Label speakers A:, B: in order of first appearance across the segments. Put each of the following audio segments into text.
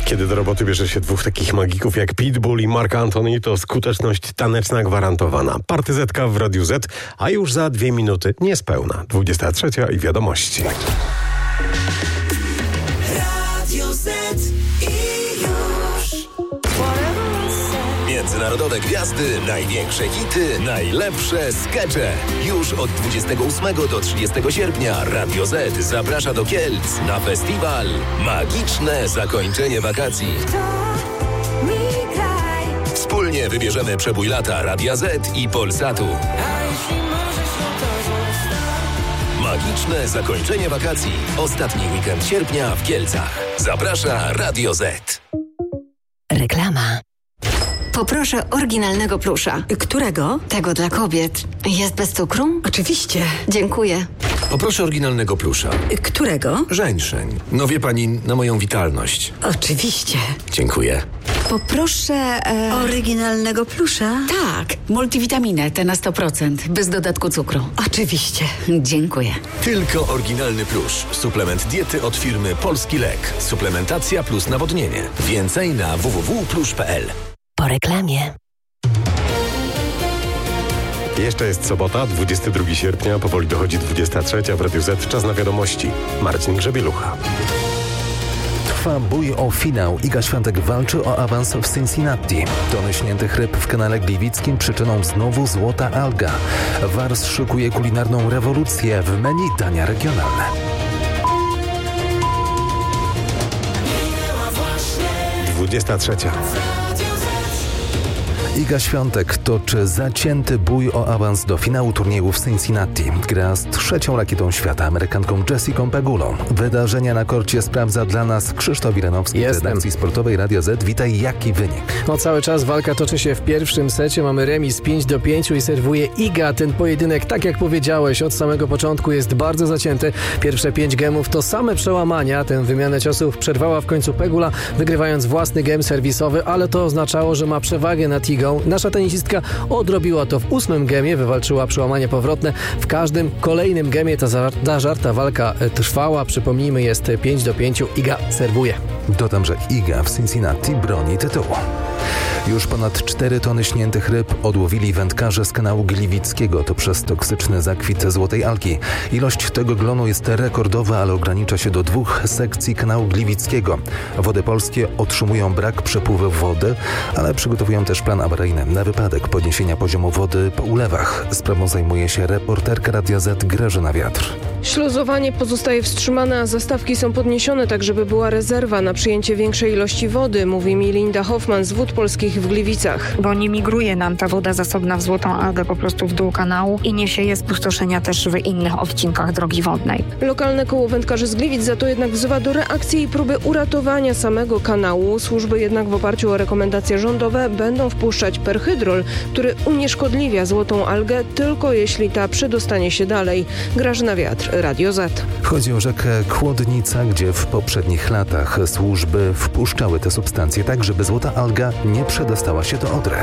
A: Kiedy do roboty bierze się dwóch takich magików jak Pitbull i Marc Anthony, to skuteczność taneczna gwarantowana. Partyzetka w Radiu Z, a już za 2 minuty niespełna 23 i wiadomości.
B: Radio Z i już.
C: Międzynarodowe gwiazdy, największe hity, najlepsze skacze. Już od 28 do 30 sierpnia Radio Z zaprasza do Kielc na festiwal Magiczne Zakończenie Wakacji. Wspólnie wybierzemy przebój lata Radia Z i Polsatu. Magiczne Zakończenie Wakacji. Ostatni weekend sierpnia w Kielcach. Zaprasza Radio Z.
D: Reklama. Poproszę oryginalnego plusza.
E: Którego?
D: Tego dla kobiet. Jest bez cukru?
E: Oczywiście.
D: Dziękuję.
C: Poproszę oryginalnego plusza.
E: Którego?
C: Żeńszeń. No wie pani, na moją witalność.
E: Oczywiście.
C: Dziękuję.
E: Poproszę oryginalnego plusza.
F: Tak, multivitaminę, te na 100%, bez dodatku cukru.
E: Oczywiście.
F: Dziękuję.
C: Tylko oryginalny plusz. Suplement diety od firmy Polski Lek. Suplementacja plus nawodnienie. Więcej na www.plusz.pl.
D: Po reklamie.
A: Jeszcze jest sobota, 22 sierpnia, powoli dochodzi 23 w Radiu Z. Czas na wiadomości. Marcin Grzebielucha.
G: Trwa bój o finał. Iga Świątek walczy o awans w Cincinnati. Tony śniętych ryb w kanale Gliwickim przyczyną znowu złota alga. Wars szykuje kulinarną rewolucję w menu dania regionalne.
B: Minęła
A: 23.
G: Iga Świątek toczy zacięty bój o awans do finału turnieju w Cincinnati. Gra z 3. rakietą świata, Amerykanką Jessicą Pegulą. Wydarzenia na korcie sprawdza dla nas Krzysztof Wilenowski z redakcji sportowej Radio Z. Witaj, jaki wynik?
H: No cały czas walka toczy się w pierwszym secie. Mamy remis 5-5 i serwuje Iga. Ten pojedynek, tak jak powiedziałeś, od samego początku jest bardzo zacięty. Pierwsze 5 gemów to same przełamania. Tę wymianę ciosów przerwała w końcu Pegula, wygrywając własny gem serwisowy, ale to oznaczało, że ma przewagę nad Igą. Nasza tenisistka odrobiła to w 8. gemie, wywalczyła przełamanie powrotne. W każdym kolejnym gemie ta zażarta walka trwała. Przypomnijmy, jest 5-5. Iga serwuje.
G: Dodam, że Iga w Cincinnati broni tytułu. Już ponad 4 tony śniętych ryb odłowili wędkarze z kanału Gliwickiego. To przez toksyczny zakwit złotej algi. Ilość tego glonu jest rekordowa, ale ogranicza się do 2 sekcji kanału Gliwickiego. Wody polskie otrzymują brak przepływu wody, ale przygotowują też plan awaryjny na wypadek podniesienia poziomu wody po ulewach. Sprawą zajmuje się reporterka Radia Z Grażyna Wiatr.
I: Śluzowanie pozostaje wstrzymane, a zastawki są podniesione, tak żeby była rezerwa na przyjęcie większej ilości wody, mówi mi Linda Hoffman z Wód Polskich w Gliwicach.
J: Bo nie migruje nam ta woda zasobna w złotą algę po prostu w dół kanału i nie sieje spustoszenia też w innych odcinkach drogi wodnej.
I: Lokalne koło wędkarzy z Gliwic za to jednak wzywa do reakcji i próby uratowania samego kanału. Służby jednak w oparciu o rekomendacje rządowe będą wpuszczać perhydrol, który unieszkodliwia złotą algę tylko jeśli ta przedostanie się dalej. Grażyna Wiatr, Radio Z.
G: Chodzi o rzekę Kłodnica, gdzie w poprzednich latach służby wpuszczały te substancje tak, żeby złota alga nie przedostała się do Odry.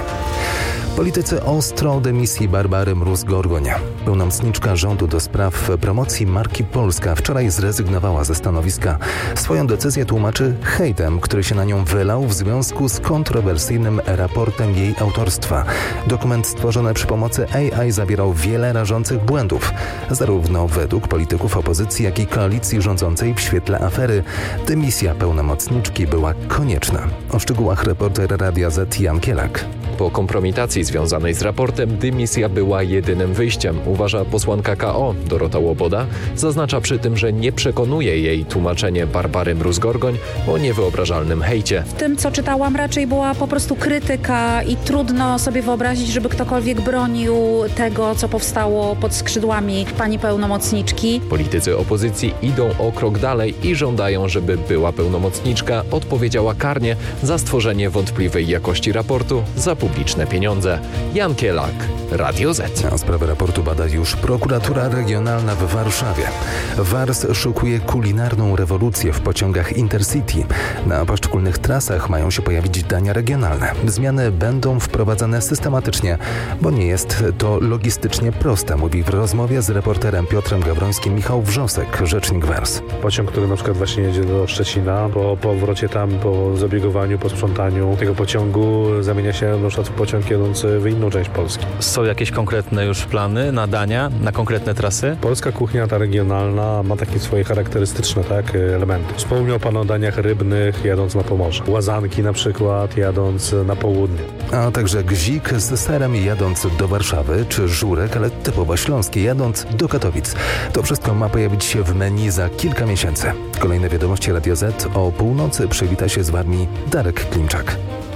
G: Politycy ostro dymisji Barbary Mróz-Gorgoń. Pełnomocniczka rządu do spraw promocji marki Polska wczoraj zrezygnowała ze stanowiska. Swoją decyzję tłumaczy hejtem, który się na nią wylał w związku z kontrowersyjnym raportem jej autorstwa. Dokument stworzony przy pomocy AI zawierał wiele rażących błędów, zarówno według polityków opozycji, jak i koalicji rządzącej w świetle afery. Dymisja pełnomocniczki była konieczna. O szczegółach reporter Radia Z Jan Kielak.
K: Po kompromitacji związanej z raportem dymisja była jedynym wyjściem, uważa posłanka KO Dorota Łoboda. Zaznacza przy tym, że nie przekonuje jej tłumaczenie Barbary Mróz-Gorgoń o niewyobrażalnym hejcie.
L: W tym, co czytałam, raczej była po prostu krytyka i trudno sobie wyobrazić, żeby ktokolwiek bronił tego, co powstało pod skrzydłami pani pełnomocniczki.
K: Politycy opozycji idą o krok dalej i żądają, żeby była pełnomocniczka odpowiedziała karnie za stworzenie wątpliwej jakości raportu za publiczne pieniądze. Jan Kielak, Radio Z.
G: A sprawę raportu bada już prokuratura regionalna w Warszawie. Wars szykuje kulinarną rewolucję w pociągach Intercity. Na poszczególnych trasach mają się pojawić dania regionalne. Zmiany będą wprowadzane systematycznie, bo nie jest to logistycznie proste, mówi w rozmowie z reporterem Piotrem Gawrońskim Jagiellońskim Michał Wrzosek, rzecznik WARS.
M: Pociąg, który na przykład właśnie jedzie do Szczecina, po powrocie tam, po zabiegowaniu, po sprzątaniu tego pociągu zamienia się na przykład w pociąg jadący w inną część Polski.
N: Są jakieś konkretne już plany, nadania na konkretne trasy?
M: Polska kuchnia ta regionalna ma takie swoje charakterystyczne elementy. Wspomniał Pan o daniach rybnych jadąc na Pomorze. Łazanki na przykład jadąc na południe.
G: A także gzik z serem jadąc do Warszawy, czy żurek, ale typowo śląski jadąc do Katowic. To wszystko ma pojawić się w menu za kilka miesięcy. Kolejne wiadomości Radio Z o północy przywita się z Wami Darek Klimczak.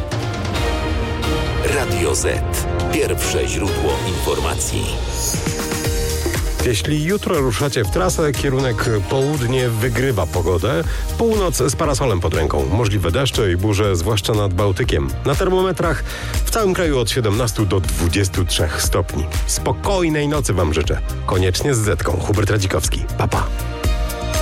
C: Radio Z. Pierwsze źródło informacji.
A: Jeśli jutro ruszacie w trasę, kierunek południe wygrywa pogodę. Północ z parasolem pod ręką. Możliwe deszcze i burze, zwłaszcza nad Bałtykiem. Na termometrach w całym kraju od 17 do 23 stopni. Spokojnej nocy Wam życzę. Koniecznie z Zetką. Hubert Radzikowski. Pa, pa.